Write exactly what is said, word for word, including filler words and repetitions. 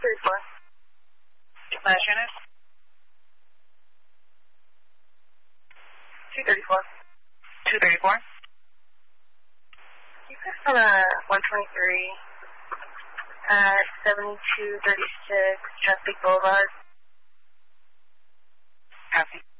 thirty-four. Last unit? two thirty-four. two thirty-four? You pass on a one twenty-three at seventy-two thirty-six Chesapeake Boulevard. Copy.